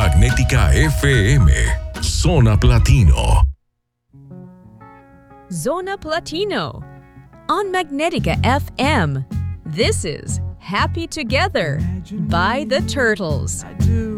Magnética FM, Zona Platino. Zona Platino on Magnetica FM. This is Happy Together by the Turtles. I do.